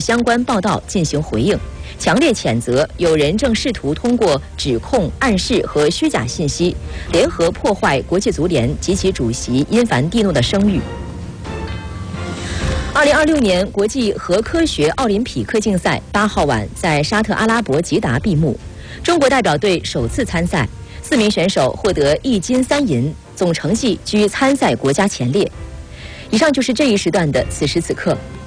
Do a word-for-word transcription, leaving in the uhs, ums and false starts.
相关报道进行回应，强烈谴责有人正试图通过指控、暗示和虚假信息，联合破坏国际足联及其主席因凡蒂诺的声誉。二零二六年国际核科学奥林匹克竞赛八号晚在沙特阿拉伯吉达闭幕，中国代表队首次参赛，四名选手获得一金三银，总成绩居参赛国家前列。以上就是这一时段的此时此刻。